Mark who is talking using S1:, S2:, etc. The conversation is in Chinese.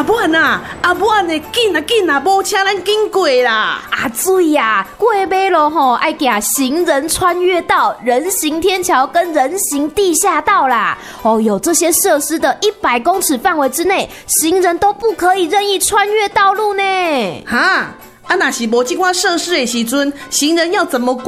S1: 阿母啊，阿母安尼紧啊，无请咱紧过啦。
S2: 啊，水啊，过马路吼爱行行人穿越道、人行天桥跟人行地下道啦。哦，有这些设施的100公尺范围之内，行人都不可以任意穿越道路呢。
S1: 哈，若是无这款设施的时阵，行人要怎么过？